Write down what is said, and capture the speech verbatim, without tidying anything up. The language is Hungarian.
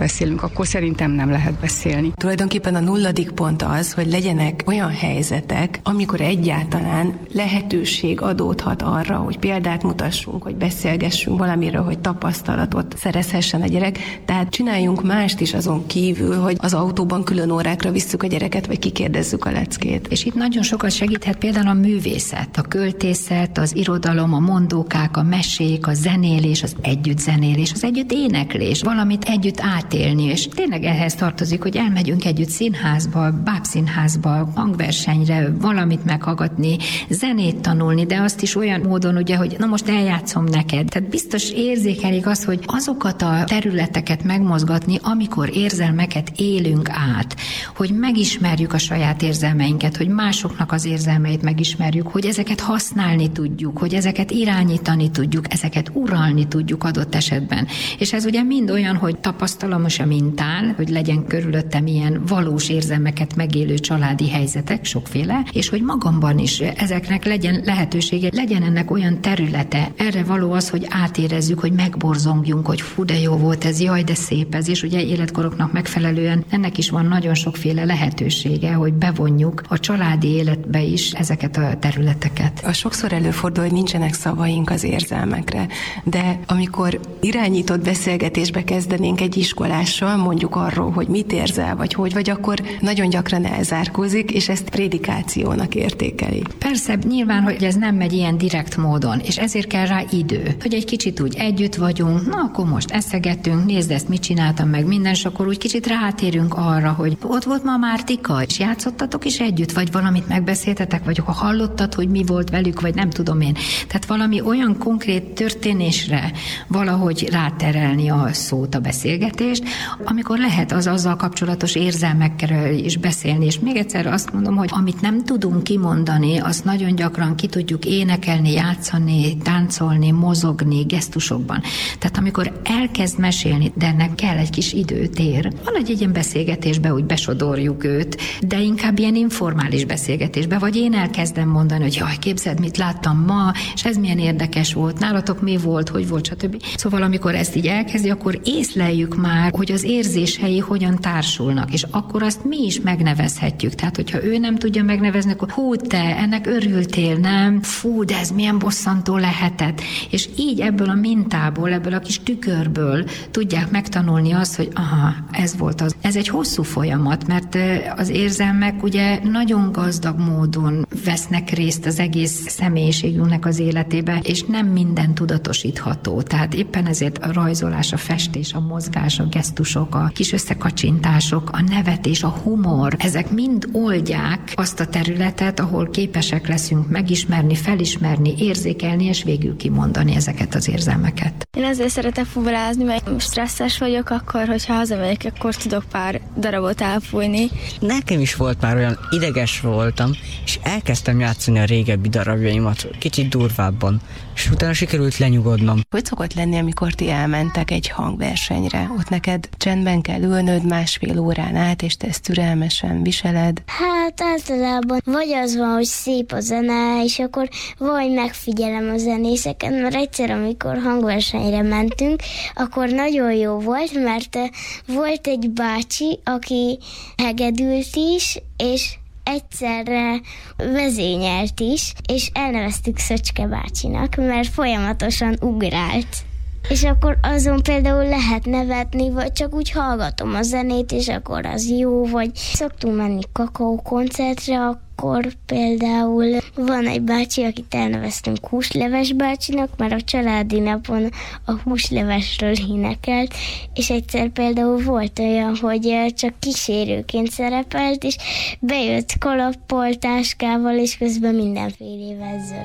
beszélünk, akkor szerintem nem lehet beszélni. Tulajdonképpen a nulladik pont az, hogy legyenek olyan helyzetek, amikor egyáltalán lehetőség adódhat arra, hogy példát mutassunk, hogy beszélgessünk valamiről, hogy tapasztalatot szerezhessen a gyerek. Tehát csináljunk mást is azon kívül, hogy az autóban külön órákra visszük a gyereket, vagy kikérdezzük a leckét. És itt nagyon sokat segíthet például a művészet, a költészet, az irodalom, a mondókák, a mesék, a zenélés, az együttzenélés, az együtt éneklés, valamit együtt átélni, és tényleg ehhez tartozik, hogy elmegyünk együtt színházba, bábszínházba, hangversenyre, valamit meghallgatni, zenét tanulni, de azt is olyan módon, ugye, hogy na most eljátszom neked. Tehát biztos érzékelik azt, hogy azokat a területeket megmozgatni, amikor érzelmeket élünk át, hogy megismerjük a saját érzelmeinket, hogy másoknak az érzelmeit megismerjük, hogy ezeket használni tudjuk, hogy ezeket irányítani tudjuk, ezeket uralni tudjuk adott esetben. És ez ugye mind olyan, hogy tapasztalom a mintán, hogy legyen körülöttem ilyen valós érzelmeket megélő családi helyzetek, sokféle, és hogy magamban is ezeknek legyen lehetősége, legyen ennek olyan területe. Erre való az, hogy átérezzük, hogy megborzongjunk, hogy fú, de jó volt ez, jaj, de szép ez, és ugye életkoroknak megfelelően ennek is van nagyon sokféle lehetősége, hogy bevonjuk a családi életbe is ezeket a területeket. A sokszor előfordul, hogy nincsenek szavaink az érzelmekre, de amikor irányított beszélgetésbe kezdenénk egy iskolással, mondjuk arról, hogy mit érzel, vagy hogy vagy, akkor nagyon gyakran elzárkózik, és ezt prédikációnak értékeli. Persze, nyilván, hogy ez nem megy ilyen direkt módon, és ezért kell rá idő, hogy egy kicsit úgy együtt vagyunk, na akkor most eszegetünk, nézd ezt, mit csináltam meg minden, és akkor úgy kicsit rátérünk arra, hogy ott volt ma Mártika, és játszottatok is együtt, vagy valamit megbeszéltetek, vagy ha hallottad, hogy mi volt velük, vagy nem tudom én. Tehát valami olyan konkrét történésre valahogy ráterelni a szót, a beszélgetést, amikor lehet az azzal kapcsolatos érzelmekről is beszélni, és még egyszer azt mondom, hogy amit nem tudunk kimondani, azt nagyon gyakran ki tudjuk énekelni, játszani, táncolni, mozogni, gesztusokban. Tehát amikor elkezd mesélni, de ennek kell egy kis időtér, van egy ilyen beszélgetésbe, úgy besodorjuk őt, de inkább ilyen informális beszélgetésbe, vagy én elkezdem mondani, hogy jaj, képzeld, mit láttam ma, és ez milyen érdekes volt, nálatok mi volt, hogy volt, stb. Szóval amikor ezt így elkezdi, akkor észleljük már, hogy az érzései hogyan társulnak, és akkor azt mi is megnevezhetjük. Tehát, hogyha ő nem tudja megnevezni, akkor hú, te, ennek örültél, nem? Fú, de ez milyen bosszantó lehetett. És így ebből a mintából, ebből a kis tükörből tudják megtanulni azt, hogy aha, ez volt az. Ez egy hosszú folyamat, mert az érzelmek ugye nagyon gazdag módon vesznek részt az egész személyiségünknek az életébe, és nem minden tudatosítható. Tehát éppen ezért a rajzolás, a festés, a mozgás, a gesztusok, a kis összekacsintások, a nevetés, a humor, ezek mind oldják azt a területet, ahol képesek leszünk megismerni, felismerni, érzékelni, és végül kimondani ezeket az érzelmeket. Én azért szeretek fuvolázni, mert stresszes vagyok, akkor, hogyha hazamegyek, akkor tudok pár darabot elfújni. Nekem is volt már olyan, ideges voltam, és elkezdtem játszani a régebbi darabjaimat, kicsit durvábban, és utána sikerült lenyugodnom. Hogy szokott lenni, amikor ti elmentek egy hangversenyre? Ott neked csendben kell ülnöd másfél órán át, és te ezt türelmesen viseled? Hát általában vagy az van, hogy szép a zene, és akkor vagy megfigyelem a zenészeket, mert egyszer, amikor hangversenyre mentünk, akkor nagyon jó volt, mert volt egy bácsi, aki hegedült is, és egyszerre vezényelt is, és elneveztük Szöcske bácsinak, mert folyamatosan ugrált. És akkor azon például lehet nevetni, vagy csak úgy hallgatom a zenét, és akkor az jó, vagy szoktunk menni kakaó koncertre, akkor például van egy bácsi, akit elneveztünk Húsleves bácsinak, mert a családi napon a húslevesről énekelt, és egyszer például volt olyan, hogy csak kísérőként szerepelt, és bejött kalappal, táskával, és közben mindenfélével zörögt.